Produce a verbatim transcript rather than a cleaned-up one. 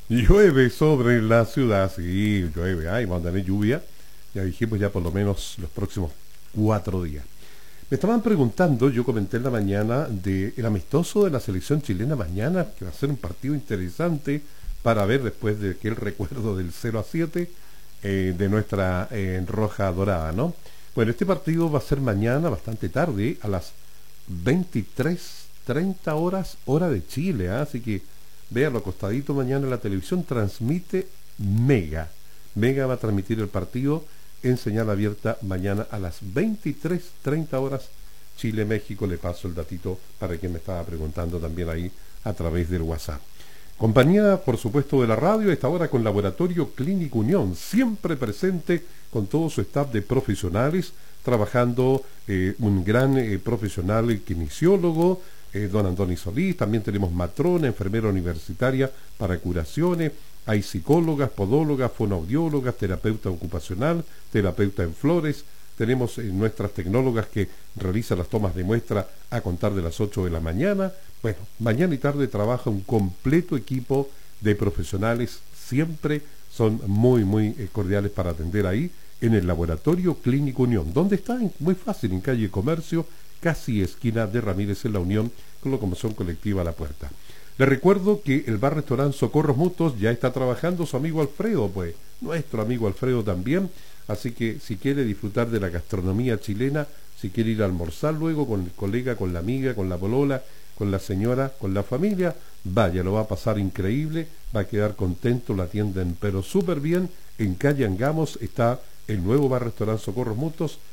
Llueve sobre la ciudad, sí, llueve, ay, vamos a tener lluvia, ya dijimos ya por lo menos los próximos cuatro días. Me estaban preguntando, yo comenté en la mañana, de el amistoso de la selección chilena mañana, que va a ser un partido interesante para ver después de aquel recuerdo del cero a siete eh, de nuestra eh, roja dorada, ¿no? Bueno, este partido va a ser mañana, bastante tarde, a las veintitrés treinta horas, hora de Chile, ¿ah? Así que véanlo acostadito mañana en la televisión, transmite Mega. Mega va a transmitir el partido en señal abierta mañana a las veintitrés treinta horas Chile-México. Le paso el datito para quien me estaba preguntando también ahí a través del WhatsApp. Compañía, por supuesto, de la radio, esta hora con Laboratorio Clínico Unión, siempre presente con todo su staff de profesionales, trabajando eh, un gran eh, profesional kinesiólogo, eh, don Antoni Solís, también tenemos matrona, enfermera universitaria para curaciones, hay psicólogas, podólogas, fonoaudiólogas, terapeuta ocupacional, terapeuta en flores, tenemos eh, nuestras tecnólogas que realizan las tomas de muestra a contar de las ocho de la mañana. Bueno, mañana y tarde trabaja un completo equipo de profesionales, siempre son muy, muy eh, cordiales para atender ahí en el Laboratorio Clínico Unión. ¿Dónde está? Muy fácil, en calle Comercio, casi esquina de Ramírez en La Unión, con locomoción colectiva a la puerta. Le recuerdo que el bar restaurante Socorros Mutuos ya está trabajando su amigo Alfredo, pues, nuestro amigo Alfredo también, así que si quiere disfrutar de la gastronomía chilena, si quiere ir a almorzar luego con el colega, con la amiga, con la polola, con la señora, con la familia, vaya, lo va a pasar increíble, va a quedar contento, la atienden pero súper bien. En calle Angamos está el nuevo bar restaurante Socorros Mutuos,